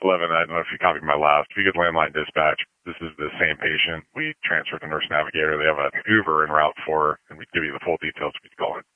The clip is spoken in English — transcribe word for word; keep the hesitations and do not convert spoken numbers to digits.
eleven, I don't know if you copied my last. If you could landline dispatch, this is the same patient. We transferred to Nurse Navigator. They have an Uber en route for her, and we give you the full details if you call it.